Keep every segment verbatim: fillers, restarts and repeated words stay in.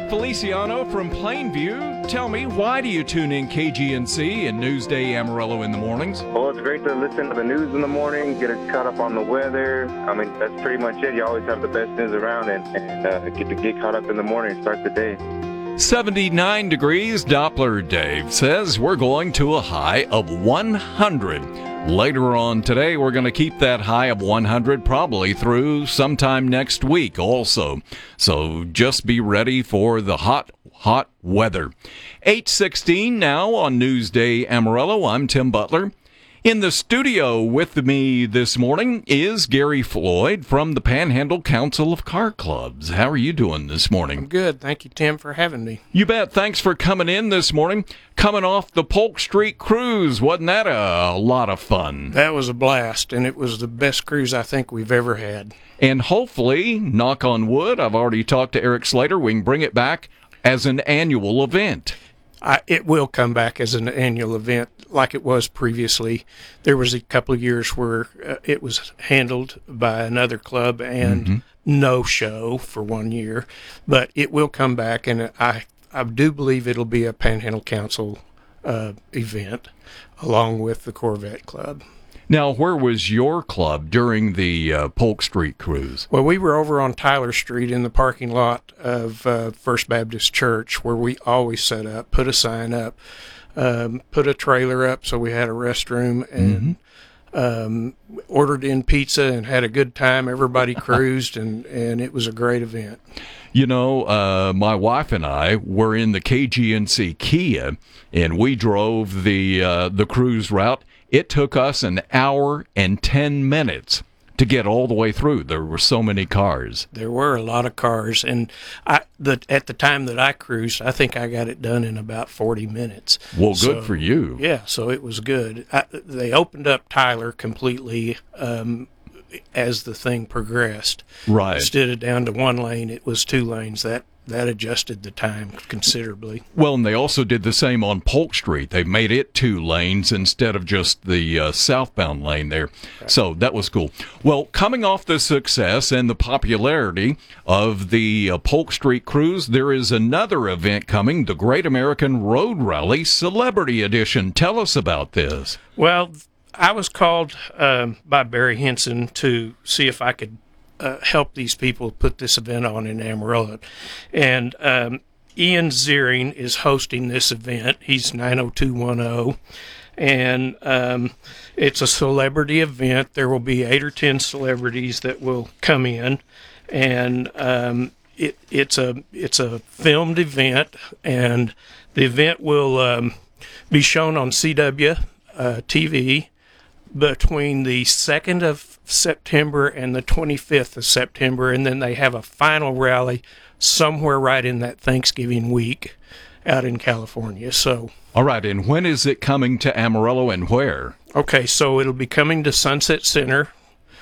Feliciano from Plainview. Tell me, why do you tune in K G N C and Newsday Amarillo in the mornings? Well, it's great to listen to the news in the morning, get caught up on the weather. I mean, that's pretty much it. You always have the best news around and, and uh, get to get caught up in the morning and start the day. seventy-nine degrees, Doppler Dave says we're going to a high of one hundred. Later on today, we're going to keep that high of one hundred probably through sometime next week also. So just be ready for the hot, hot weather. eight sixteen now on Newsday Amarillo. I'm Tim Butler. In the studio with me this morning is Gary Floyd from the Panhandle Council of Car Clubs. How are you doing this morning? I'm good. Thank you, Tim, for having me. You bet. Thanks for coming in this morning. Coming off the Polk Street Cruise. Wasn't that a lot of fun? That was a blast, and it was the best cruise I think we've ever had. And hopefully, knock on wood, I've already talked to Eric Slater, we can bring it back as an annual event. I, it will come back as an annual event like it was previously. There was a couple of years where uh, it was handled by another club and mm-hmm. no show for one year. But it will come back, and I, I do believe it'll be a Panhandle Council uh, event along with the Corvette Club. Now, where was your club during the uh, Polk Street Cruise? Well, we were over on Tyler Street in the parking lot of uh, First Baptist Church, where we always set up, put a sign up, um, put a trailer up so we had a restroom, and mm-hmm. um, ordered in pizza and had a good time. Everybody cruised, and, and it was a great event. You know, uh, my wife and I were in the K G N C Kia, and we drove the uh, the cruise route. It took us an hour and ten minutes to get all the way through. There were so many cars. There were a lot of cars, and I, the, at the time that I cruised, I think I got it done in about forty minutes. Well, good so, for you. Yeah, so it was good. I, they opened up Tyler completely um, as the thing progressed. Right. Instead of down to one lane, it was two lanes. That That adjusted the time considerably. Well, and they also did the same on Polk Street. They made it two lanes instead of just the uh, southbound lane there. Right. So that was cool. Well, coming off the success and the popularity of the uh, Polk Street Cruise, there is another event coming, the Great American Road Rally Celebrity Edition. Tell us about this. Well, I was called um, by Barry Henson to see if I could Uh, help these people put this event on in Amarillo. And um, Ian Ziering is hosting this event. He's nine oh two one oh. And um, it's a celebrity event. There will be eight or ten celebrities that will come in. And um, it, it's a it's a filmed event. And the event will um, be shown on C W uh, T V between the second of September and the twenty-fifth of September, and then they have a final rally somewhere right in that Thanksgiving week out in California. So, all right, and when is it coming to Amarillo and where? Okay, so it'll be coming to Sunset Center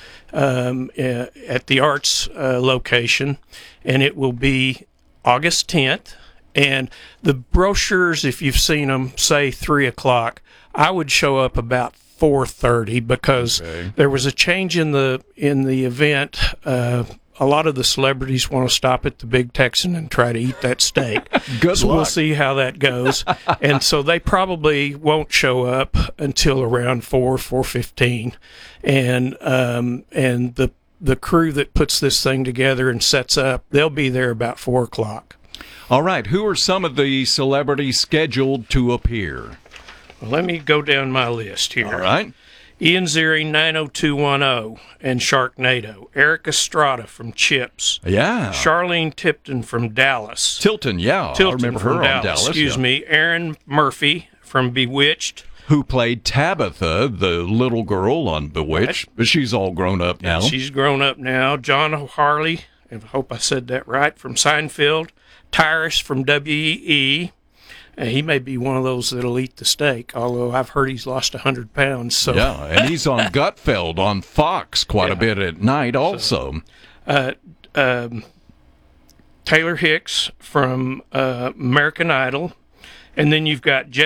um, uh, at the Arts uh, location, and it will be August tenth. And the brochures, if you've seen them, say three o'clock. I would show up about four thirty because okay. there was a change in the in the event. Uh, a lot of the celebrities want to stop at the Big Texan and try to eat that steak. Good so luck. We'll see how that goes. And so they probably won't show up until around four, four fifteen. And um, and the the crew that puts this thing together and sets up, they'll be there about four o'clock. All right. Who are some of the celebrities scheduled to appear? Well, let me go down my list here. All right. Ian Ziering, nine oh two one oh, and Sharknado. Eric Estrada from Chips. Yeah. Charlene Tipton from Dallas. Tilton, yeah. Tilton I remember from her Dallas, on Dallas. Excuse yeah. me. Aaron Murphy from Bewitched. Who played Tabitha, the little girl on Bewitched. But she's all grown up now. She's grown up now. John O'Harley, I hope I said that right, from Seinfeld. Tyrus from W E E. Uh, he may be one of those that'll eat the steak, although I've heard he's lost one hundred pounds. So. Yeah, and he's on Gutfeld on Fox quite yeah. a bit at night also. So, uh, um, Taylor Hicks from uh, American Idol. And then you've got